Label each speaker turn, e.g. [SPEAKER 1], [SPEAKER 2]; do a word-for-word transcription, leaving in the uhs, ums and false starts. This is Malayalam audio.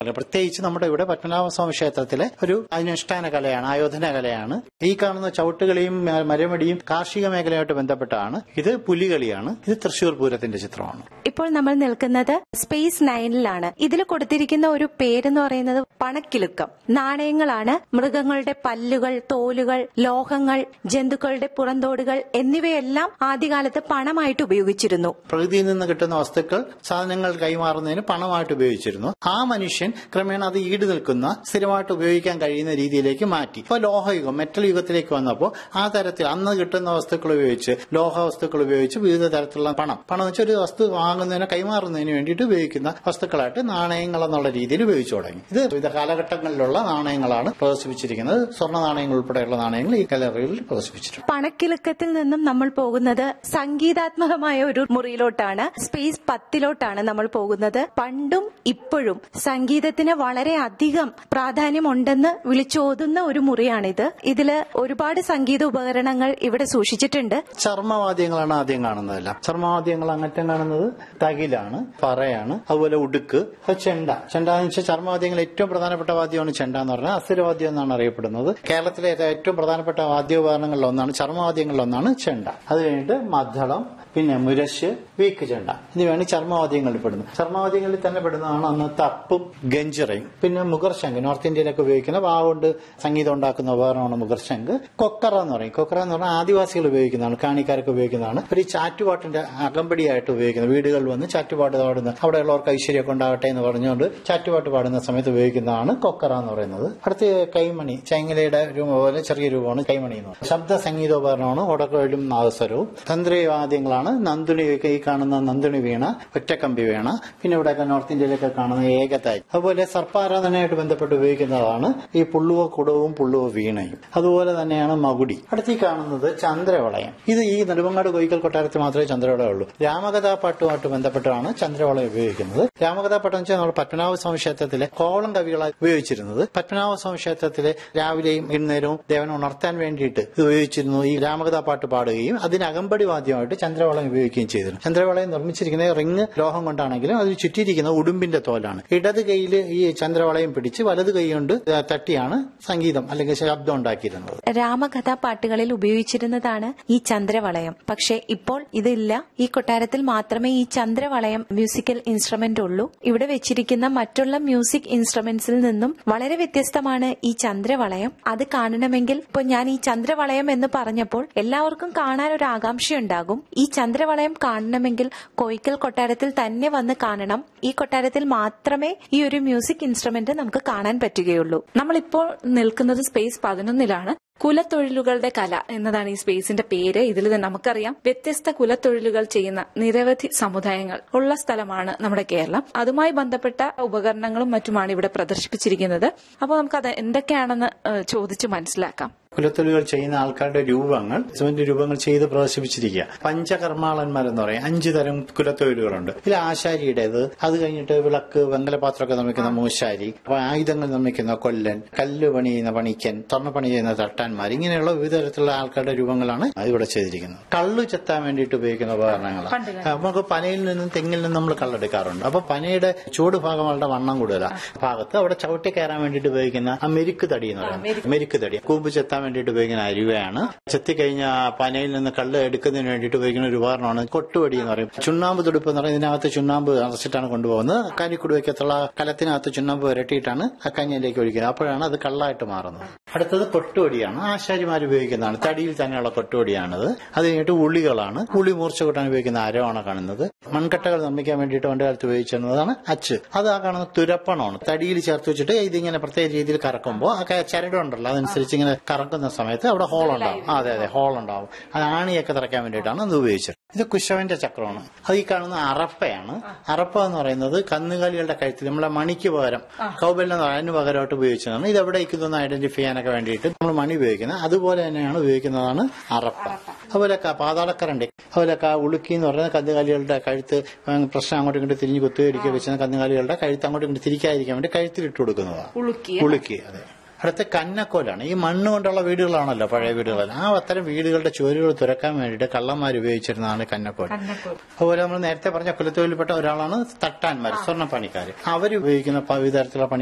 [SPEAKER 1] പ്രത്യേകിച്ച് നമ്മുടെ ഇവിടെ പത്മനാഭസ്വാമി ക്ഷേത്രത്തിലെ ഒരു അനുഷ്ഠാന കലയാണ്, ആയോധന കലയാണ്. ഈ കാണുന്ന ചവിട്ടുകളിയും മരമടിയും കാർഷിക മേഖലയായിട്ട് ബന്ധപ്പെട്ടാണ്. ഇത് പുലികളിയാണ്. ഇത് തൃശൂർ പൂരത്തിന്റെ ചിത്രമാണ്.
[SPEAKER 2] ഇപ്പോൾ നമ്മൾ നിൽക്കുന്നത് സ്പേസ് നയനിലാണ്. ഇതിൽ കൊടുത്തിരിക്കുന്ന ഒരു പേരെന്ന് പറയുന്നത് പണക്കിലുക്കം. നാണയങ്ങളാണ്. മൃഗങ്ങളുടെ പല്ലുകൾ, തോലുകൾ, ലോഹങ്ങൾ, ജന്തുക്കളുടെ പുറന്തോടുകൾ എന്നിവയെല്ലാം ആദ്യകാലത്ത് പണമായിട്ട് ഉപയോഗിച്ചിരുന്നു.
[SPEAKER 1] പ്രകൃതിയിൽ നിന്ന് കിട്ടുന്ന വസ്തുക്കൾ സാധനങ്ങൾ കൈമാറുന്നതിന് പണമായിട്ട് ഉപയോഗിച്ചിരുന്നു. ആ മനുഷ്യൻ ക്രമേണ അത് ഈട് നിൽക്കുന്ന സ്ഥിരമായിട്ട് ഉപയോഗിക്കാൻ കഴിയുന്ന രീതിയിലേക്ക് മാറ്റി. ഇപ്പൊ ലോഹയുഗം, മെറ്റൽ യുഗത്തിലേക്ക് വന്നപ്പോൾ ആ തരത്തിൽ അന്ന് കിട്ടുന്ന വസ്തുക്കൾ ഉപയോഗിച്ച്, ലോഹ വസ്തുക്കൾ ഉപയോഗിച്ച് വിവിധ തരത്തിലുള്ള പണം പണം വെച്ചാൽ ഒരു വസ്തു വാങ്ങുന്നതിന് കൈമാറുന്നതിന് വേണ്ടിയിട്ട് ഉപയോഗിക്കുന്ന വസ്തുക്കളായിട്ട് നാണയങ്ങൾ എന്നുള്ള രീതിയിൽ ഉപയോഗിച്ചു തുടങ്ങി. ഇത് വിവിധ കാലഘട്ടങ്ങളിലുള്ള നാണയങ്ങളാണ് പ്രദർശിപ്പിച്ചിരിക്കുന്നത്. സ്വർണ്ണ നാണയങ്ങൾ ഉൾപ്പെടെയുള്ള നാണയങ്ങൾ ഈ ഗാലറിയിൽ പ്രദർശിപ്പിച്ചിട്ടുണ്ട്.
[SPEAKER 2] പണക്കിലുക്കത്തിൽ നിന്നും നമ്മൾ പോകുന്നത് സംഗീതാത്മകമായ ഒരു മുറിയിലോട്ടാണ്. സ്പേസ് പത്തിലോട്ടാണ് നമ്മൾ പോകുന്നത്. പണ്ടും ഇപ്പോഴും സംഗീതത്തിന് വളരെ അധികം പ്രാധാന്യമുണ്ടെന്ന് വിളിച്ചോതുന്ന ഒരു മുറിയാണിത്. ഇതില് ഒരുപാട് സംഗീത ഉപകരണങ്ങൾ ഇവിടെ സൂക്ഷിച്ചിട്ടുണ്ട്.
[SPEAKER 1] ചർമ്മവാദ്യങ്ങളാണ് ആദ്യം കാണുന്നതെല്ലാം. ചർമ്മവാദ്യങ്ങൾ അങ്ങറ്റം കാണുന്നത് തകിലാണ്, പറയാണ്, അതുപോലെ ഉടുക്ക്, ചെണ്ട. ചെണ്ട എന്ന് വെച്ചാൽ ചർമ്മവാദ്യങ്ങൾ ഏറ്റവും പ്രധാനപ്പെട്ട വാദ്യമാണ് ചെണ്ട എന്ന് പറഞ്ഞാൽ. അസുരവാദ്യം എന്നാണ് അറിയപ്പെടുന്നത്. കേരളത്തിലെ ഏറ്റവും പ്രധാനപ്പെട്ട വാദ്യോപകരണങ്ങളിൽ ഒന്നാണ്, ചർമ്മവാദ്യങ്ങളിൽ ഒന്നാണ് ചെണ്ട. അത് കഴിഞ്ഞിട്ട് മദ്ദളം, പിന്നെ മുരശ്, വീക്ക് ചെണ്ട എന്നിവയാണ് ചർമ്മവാദ്യങ്ങളിൽ പെടുന്നത്. ചർമ്മവാദ്യങ്ങളിൽ തന്നെ പെടുന്നതാണ് അന്ന് തപ്പും ഗഞ്ചിറയും. പിന്നെ മുഗർശംഖ്, നോർത്ത് ഇന്ത്യയിലൊക്കെ ഉപയോഗിക്കുന്ന വാവുകൊണ്ട് സംഗീതം ഉണ്ടാക്കുന്ന ഉപകരണമാണ് മുഗർശംഖ്. കൊക്കറ എന്ന് പറയും. കൊക്കറ എന്ന് പറഞ്ഞാൽ ആദിവാസികൾ ഉപയോഗിക്കുന്നതാണ്, കാണിക്കാരൊക്കെ ഉപയോഗിക്കുന്നതാണ്. ഒരു ചാറ്റുപാട്ടിന്റെ അകമ്പടിയായിട്ട് ഉപയോഗിക്കുന്നത്. വീടുകളിൽ വന്ന് ചാറ്റുപാട്ട് പാടുന്ന, അവിടെയുള്ളവർക്ക് ഐശ്വര്യമൊക്കെ ഉണ്ടാകട്ടെ എന്ന് പറഞ്ഞുകൊണ്ട് ചാറ്റുപാട്ട് പാടുന്ന സമയത്ത് ഉപയോഗിക്കുന്നതാണ് കൊക്കറ എന്ന് പറയുന്നത്. അടുത്ത് കൈമണി, ചൈങ്ങലയുടെ രൂപം പോലെ ചെറിയ രൂപമാണ് കൈമണി എന്ന് പറയുന്നത്. ശബ്ദ സംഗീതോപകരണമാണ് ഒടക്കലും നാദസ്വരവും. തന്ത്രവാദ്യങ്ങളാണ് നന്ദുണി, ഈ കാണുന്ന നന്ദുണി വീണ, ഒറ്റക്കമ്പി വീണ, പിന്നെ ഇവിടെയൊക്കെ നോർത്ത് ഇന്ത്യയിലൊക്കെ കാണുന്ന ഏകതായി. അതുപോലെ സർപ്പാരാധനയായിട്ട് ബന്ധപ്പെട്ട് ഉപയോഗിക്കുന്നതാണ് ഈ പുള്ളുവ കുടവും പുള്ളുവ വീണയും. അതുപോലെ തന്നെയാണ് മകുടി. അടുത്ത് ഈ കാണുന്നത് ചന്ദ്രവളയം. ഇത് ഈ നെടുമങ്ങാട് കോയിക്കൽ കൊട്ടാരത്തിൽ മാത്രമേ ചന്ദ്രവളയം ഉള്ളൂ. രാമകഥാപാട്ടുമായിട്ട് ബന്ധപ്പെട്ടാണ് ചന്ദ്രവളയം ഉപയോഗിക്കുന്നത്. രാമകഥാപാട്ട് എന്ന് വെച്ചാൽ നമ്മൾ പത്മനാഭസ്വാമി ക്ഷേത്രത്തിലെ കോവളം കവികളായി ഉപയോഗിച്ചിരുന്നത്. പത്മനാഭസ്വാമി ക്ഷേത്രത്തിലെ രാവിലെയും ഇന്നേരവും ദേവനെ ഉണർത്താൻ വേണ്ടിയിട്ട് ഉപയോഗിച്ചിരുന്നു. ഈ രാമകഥാപാട്ട് പാടുകയും അതിന് അകമ്പടി വാദ്യമായിട്ട് ചന്ദ്രവളയം ഉപയോഗിക്കുകയും ചെയ്തിരുന്നു. ചന്ദ്രവളയം നിർമ്മിച്ചിരിക്കുന്ന റിങ് ലോഹം കൊണ്ടാണെങ്കിലും അത് ചുറ്റിയിരിക്കുന്ന ഉടുമ്പിന്റെ തോലാണ്. ഇടത് കൈയിൽ ഈ ചന്ദ്രവളയം പിടിച്ച് വലത് കൈ കൊണ്ട് തട്ടിയാണ് സംഗീതം അല്ലെങ്കിൽ ശബ്ദം ഉണ്ടാക്കിയിരുന്നത്.
[SPEAKER 2] രാമകഥാപാട്ടുകളിൽ ഉപയോഗിച്ചിരുന്നതാണ് ഈ ചന്ദ്രവളയം. പക്ഷെ ഇപ്പോൾ ഇതില്ല. ഈ കൊട്ടാരത്തിൽ മാത്രമേ ഈ ചന്ദ്രവളയം മ്യൂസിക്കൽ ഇൻസ്ട്രുമെന്റ് ഉള്ളൂ. ഇവിടെ വെച്ചിരിക്കുന്ന മറ്റുള്ള മ്യൂസിക് ഇൻസ്ട്രുമെന്റ്സിൽ നിന്നും വളരെ വ്യത്യസ്തമാണ് ഈ ചന്ദ്രവളയം. അത് കാണണമെങ്കിൽ ഇപ്പൊ ഞാൻ ഈ ചന്ദ്രവളയം എന്ന് പറഞ്ഞപ്പോൾ എല്ലാവർക്കും കാണാൻ ഒരു ആകാംക്ഷയുണ്ടാകും. ഈ ചന്ദ്രവളയം കാണണമെങ്കിൽ കോയിക്കൽ കൊട്ടാരത്തിൽ തന്നെ വന്ന് കാണണം. ഈ കൊട്ടാരത്തിൽ മാത്രമേ ഈ ഒരു മ്യൂസിക് ഇൻസ്ട്രുമെന്റ് നമുക്ക് കാണാൻ പറ്റുകയുള്ളൂ.
[SPEAKER 3] നമ്മളിപ്പോൾ നിൽക്കുന്നത് സ്പേസ് പതിനൊന്നിലാണ്. കുലത്തൊഴിലുകളുടെ കല എന്നതാണ് ഈ സ്പേസിന്റെ പേര്. ഇതിൽ നമുക്കറിയാം വ്യത്യസ്ത കുലത്തൊഴിലുകൾ ചെയ്യുന്ന നിരവധി സമുദായങ്ങൾ ഉള്ള സ്ഥലമാണ് നമ്മുടെ കേരളം. അതുമായി ബന്ധപ്പെട്ട ഉപകരണങ്ങളും മറ്റുമാണ് ഇവിടെ പ്രദർശിപ്പിച്ചിരിക്കുന്നത്. അപ്പോൾ നമുക്കത് എന്തൊക്കെയാണെന്ന് ചോദിച്ച് മനസ്സിലാക്കാം.
[SPEAKER 1] കുലത്തൊഴിലുകൾ ചെയ്യുന്ന ആൾക്കാരുടെ രൂപങ്ങൾ സിമന്റ് രൂപങ്ങൾ ചെയ്ത് പ്രദർശിപ്പിച്ചിരിക്കുക. പഞ്ചകർമാളന്മാരെന്ന് പറയും. അഞ്ചു തരം കുലത്തൊഴിലുകളുണ്ട്. ഇതിൽ ആശാരിയുടേത്, അത് കഴിഞ്ഞിട്ട് വിളക്ക്, വെങ്കലപാത്രമൊക്കെ നിർമ്മിക്കുന്ന മൂശാരി, ആയുധങ്ങൾ നിർമ്മിക്കുന്ന കൊല്ലൻ, കല്ല് പണി ചെയ്യുന്ന പണിക്കൻ, സ്വർണ്ണപ്പണി ചെയ്യുന്ന തട്ടാൻമാർ, ഇങ്ങനെയുള്ള വിവിധ തരത്തിലുള്ള ആൾക്കാരുടെ രൂപങ്ങളാണ് ഇവിടെ ചെയ്തിരിക്കുന്നത്. കള്ളു ചെത്താൻ വേണ്ടിയിട്ട് ഉപയോഗിക്കുന്ന ഉപകരണങ്ങളാണ്. നമുക്ക് പനയിൽ നിന്നും തെങ്ങിൽ നിന്നും നമ്മൾ കള്ളെടുക്കാറുണ്ട്. അപ്പൊ പനയുടെ ചൂട് ഭാഗം വളരെ വണ്ണം കൂടുതലാണ്. ഭാഗത്ത് അവിടെ ചവിട്ടി കയറാൻ വേണ്ടിയിട്ട് ഉപയോഗിക്കുന്ന ആ മെരുക്ക് തടി എന്ന് പറയുന്നത്. മെരുക്ക് തടി കൂമ്പ് ചെത്താൻ വേണ്ടിയിട്ട് ഉപയോഗിക്കുന്ന അരുവയാണ്. ചെത്തിക്കഴിഞ്ഞ പനയിൽ നിന്ന് കല്ല് എടുക്കുന്നതിന് വേണ്ടിയിട്ട് ഉപയോഗിക്കുന്ന ഒരു ഉപകരണമാണ് കൊട്ടുവടി എന്ന് പറയും. ചുണ്ണാമ്പ് തുടുപ്പ് എന്ന് പറയുന്നത് ഇതിനകത്ത് ചുണ്ണാമ്പ് അറച്ചിട്ടാണ് കൊണ്ടുപോകുന്നത്. കരിക്കുടുവയ്ക്കത്തുള്ള കലത്തിനകത്ത് ചുണ്ണാമ്പ് വരട്ടിയിട്ടാണ് ആ കഞ്ഞിയിലേക്ക് ഒഴിക്കുന്നത്. അപ്പോഴാണ് അത് കള്ളായിട്ട് മാറുന്നത്. അടുത്തത് കൊട്ടുവടിയാണ്. ആശാരിമാർ ഉപയോഗിക്കുന്നതാണ്. തടിയിൽ തന്നെയുള്ള കൊട്ടുവടിയാണത്. അത് കഴിഞ്ഞിട്ട് ഉളികളാണ്. ഉളി മൂർച്ച കൂട്ടാൻ ഉപയോഗിക്കുന്ന അരവാണ് കാണുന്നത്. മൺകട്ടകൾ നിർമ്മിക്കാൻ വേണ്ടിയിട്ട് പണ്ട് കാലത്ത് ഉപയോഗിച്ചിരുന്നതാണ് അച്ച്. അത് ആ കാണുന്ന തുരപ്പണമാണ്. തടിയിൽ ചേർത്ത് വെച്ചിട്ട് ഇതിങ്ങനെ പ്രത്യേക രീതിയിൽ കറക്കുമ്പോൾ ആ ചരടുണ്ടല്ലോ അതനുസരിച്ച് ഇങ്ങനെ കറക്കുന്ന സമയത്ത് അവിടെ ഹോൾ ഉണ്ടാവും. അതെ അതെ ഹോൾ ഉണ്ടാവും. അത് ആണിയൊക്കെ തറയ്ക്കാൻ വേണ്ടിയിട്ടാണ് അത് ഉപയോഗിച്ചത്. ഇത് കുശവന്റെ ചക്രമാണ്. അത് ഈ കാണുന്ന അറപ്പയാണ്. അറപ്പ എന്ന് പറയുന്നത് കന്നുകാലികളുടെ കഴുത്തിൽ നമ്മളെ മണിക്ക് പകരം കൗബെല്ലാം അതിന് പകരമായിട്ട് ഉപയോഗിച്ചതാണ്. ഇത് എവിടെ ഇരിക്കുന്നു ഐഡന്റിഫൈ ചെയ്യാനൊക്കെ വേണ്ടിയിട്ട് നമ്മൾ മണി ഉപയോഗിക്കുന്നത്. അതുപോലെ തന്നെയാണ് ഉപയോഗിക്കുന്നതാണ് അറപ്പ. അതുപോലെ പാതാളക്കരണ്ടി, അതുപോലെ ഉളുക്കി എന്ന് പറയുന്നത് കന്നുകാലികളുടെ കഴുത്ത് പ്രശ്നം അങ്ങോട്ടും ഇങ്ങോട്ട് തിരിഞ്ഞ് കുത്തുകയടിക്കുക വെച്ചാൽ കന്നുകാലികളുടെ കഴുത്ത് അങ്ങോട്ടും ഇങ്ങോട്ട് തിരിക്കാതിരിക്കാൻ വേണ്ടി കഴുത്തിലിട്ട് കൊടുക്കുന്നതാണ് ഉളുക്കി. അതെ. അടുത്ത കന്നക്കോലാണ്. ഈ മണ്ണ് കൊണ്ടുള്ള വീടുകളാണല്ലോ പഴയ വീടുകൾ. ആ അത്തരം വീടുകളുടെ ചുവരുകൾ തുറക്കാൻ വേണ്ടിയിട്ട് കള്ളന്മാർ ഉപയോഗിച്ചിരുന്നതാണ് കന്നക്കോൽ. അതുപോലെ നമ്മൾ നേരത്തെ പറഞ്ഞ കുലത്തൊഴിൽപ്പെട്ട ഒരാളാണ് തട്ടാന്മാർ, സ്വർണ്ണപ്പണിക്കാർ. അവർ ഉപയോഗിക്കുന്ന വിവിധ തരത്തിലുള്ള